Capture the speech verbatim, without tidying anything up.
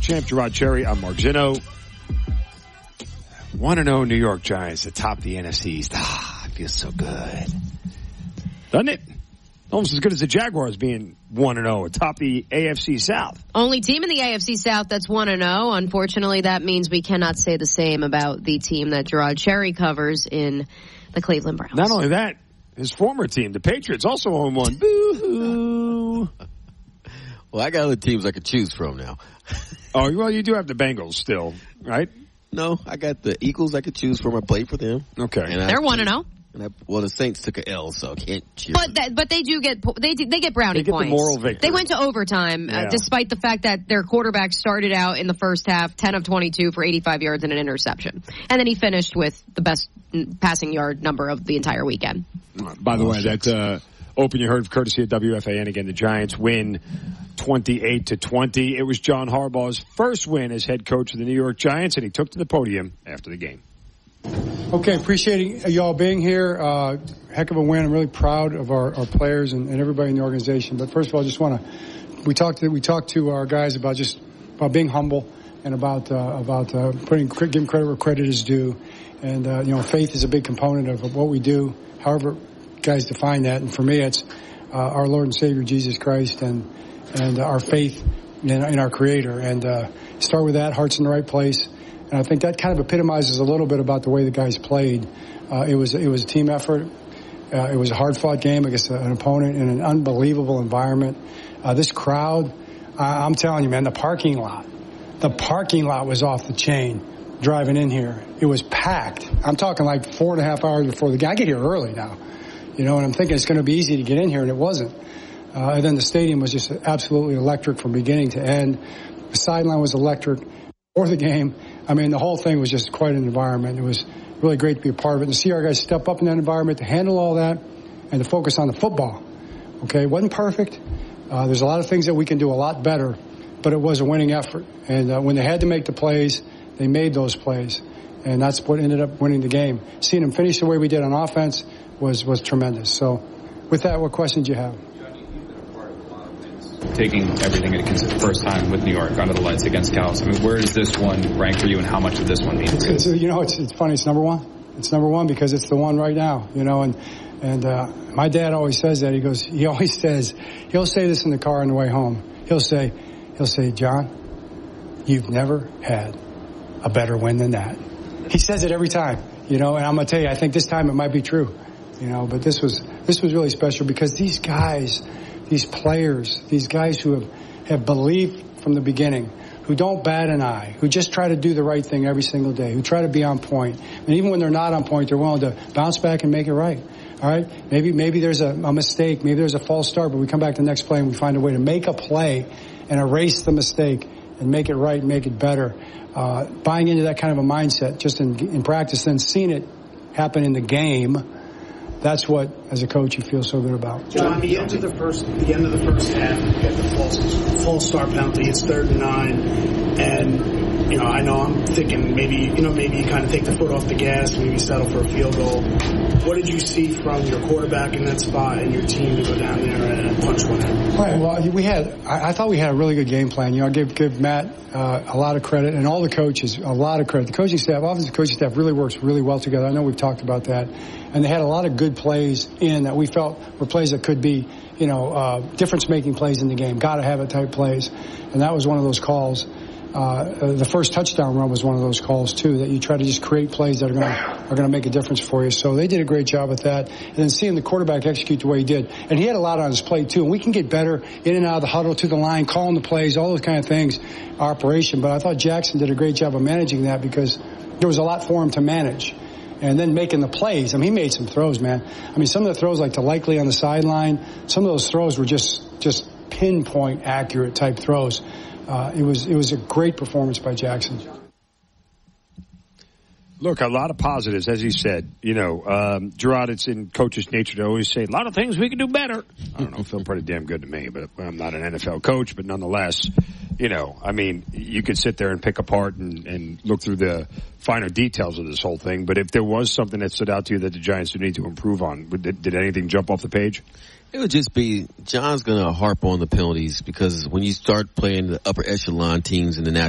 champ, Gerard Cherry. I'm Mark Zinno. one and oh New York Giants atop the N F C East. Ah, it feels so good. Doesn't it? Almost as good as the Jaguars being one and oh atop the A F C South. Only team in the A F C South that's one and oh. Unfortunately, that means we cannot say the same about the team that Gerard Cherry covers in the Cleveland Browns. Not only that, his former team, the Patriots, also oh and one. Boo-hoo. Well, I got other teams I could choose from now. Oh, well, you do have the Bengals still, right? No, I got the Eagles I could choose from. I played for them. Okay. And They're one and oh. And I, well, the Saints took an L, so I can't cheer. But that, but they do get they do, they get brownie they get points. The moral victory. They went to overtime, yeah. uh, despite the fact that their quarterback started out in the first half ten of twenty-two for eighty-five yards and an interception, and then he finished with the best passing yard number of the entire weekend. By the oh, way, that uh, open you heard courtesy of W F A N. Again, the Giants win twenty-eight to twenty. It was John Harbaugh's first win as head coach of the New York Giants, and he took to the podium after the game. Okay, appreciating you all being here. Uh, heck of a win. I'm really proud of our, our players and, and everybody in the organization. But first of all, I just want to we talked to we talked to our guys about just about being humble and about uh, about uh, putting giving credit where credit is due. And uh, you know, faith is a big component of what we do. However, guys define that. And for me, it's uh, our Lord and Savior Jesus Christ and and uh, our faith in, in our Creator. And uh, start with that. Heart's in the right place. And I think that kind of epitomizes a little bit about the way the guys played. Uh, it was it was a team effort. Uh, it was a hard-fought game against an opponent in an unbelievable environment. Uh, this crowd, uh, I'm telling you, man, the parking lot, the parking lot was off the chain driving in here. It was packed. I'm talking like four and a half hours before the game. I get here early now, you know, and I'm thinking it's going to be easy to get in here, and it wasn't. Uh, and then the stadium was just absolutely electric from beginning to end. The sideline was electric for the game. I mean, the whole thing was just quite an environment. It was really great to be a part of it and to see our guys step up in that environment, to handle all that, and to focus on the football. Okay, it wasn't perfect. Uh, there's a lot of things that we can do a lot better, but it was a winning effort. And uh, when they had to make the plays, they made those plays. And that's what ended up winning the game. Seeing them finish the way we did on offense was, was tremendous. So with that, what questions do you have? Taking everything into consideration, first time with New York under the lights against Cal's. I mean, where does this one rank for you, and how much does this one mean for you? It's, you know, it's, it's funny. It's number one. It's number one because it's the one right now. You know, and and uh, my dad always says that. He goes. He always says. He'll say this in the car on the way home. He'll say, he'll say, John, you've never had a better win than that. He says it every time. You know, and I'm gonna tell you, I think this time it might be true. You know, but this was this was really special because these guys. These players, these guys who have, have believed from the beginning, who don't bat an eye, who just try to do the right thing every single day, who try to be on point. And even when they're not on point, they're willing to bounce back and make it right. All right? Maybe maybe there's a, a mistake, maybe there's a false start, but we come back to the next play and we find a way to make a play and erase the mistake and make it right, make it better. Uh, buying into that kind of a mindset just in, in practice, then seeing it happen in the game. That's what, as a coach, you feel so good about. John, the end of the first, the end of the first half, you get the false, false start penalty. It's third and nine, and you know, I know I'm thinking maybe, you know, maybe you kind of take the foot off the gas, maybe settle for a field goal. What did you see from your quarterback in that spot and your team to go down there and punch one out? Right. Well, we had. I, I thought we had a really good game plan. You know, I give give Matt uh, a lot of credit, and all the coaches a lot of credit. The coaching staff, offensive coaching staff, really works really well together. I know we've talked about that. And they had a lot of good plays in that we felt were plays that could be, you know, uh, difference-making plays in the game. Got to have it type plays. And that was one of those calls. Uh, the first touchdown run was one of those calls, too, that you try to just create plays that are going to are going to make a difference for you. So they did a great job with that. And then seeing the quarterback execute the way he did. And he had a lot on his plate, too. And we can get better in and out of the huddle to the line, calling the plays, all those kind of things, operation. But I thought Jackson did a great job of managing that because there was a lot for him to manage. And then making the plays. I mean, he made some throws, man. I mean, some of the throws, like to Likely on the sideline, some of those throws were just just pinpoint accurate type throws. Uh, it was it was a great performance by Jackson. Look, a lot of positives, as he said. You know, um, Gerard, it's in coach's nature to always say a lot of things we can do better. I don't know, feel pretty damn good to me, but I'm not an N F L coach. But nonetheless, you know, I mean, you could sit there and pick apart and, and look through the finer details of this whole thing. But if there was something that stood out to you that the Giants would need to improve on, did, did anything jump off the page? It would just be, John's going to harp on the penalties because when you start playing the upper echelon teams in the National